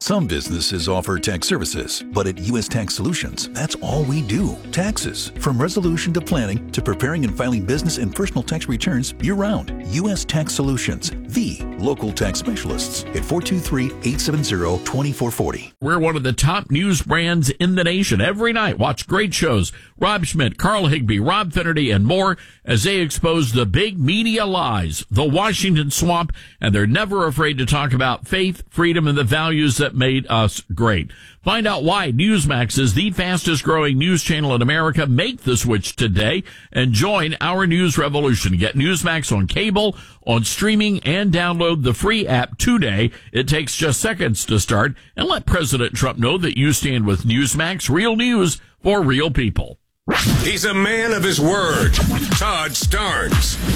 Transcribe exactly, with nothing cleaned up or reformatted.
Some businesses offer tax services, but at U S Tax Solutions, that's all we do. Taxes. From resolution to planning to preparing and filing business and personal tax returns year-round. U S Tax Solutions, the local tax specialists at four two three, eight seven zero, two four four zero. We're one of the top news brands in the nation. Every night, watch great shows. Rob Schmidt, Carl Higbee, Rob Finnerty, and more as they expose the big media lies, the Washington swamp, and they're never afraid to talk about faith, freedom, and the values that made us great. Find out why Newsmax is the fastest growing news channel in America. Make the switch today and join our news revolution. Get Newsmax on cable, on streaming, and download the free app today. It takes just seconds to start, and let President Trump know that you stand with Newsmax, real news for real people. He's a man of his word. Todd Starnes.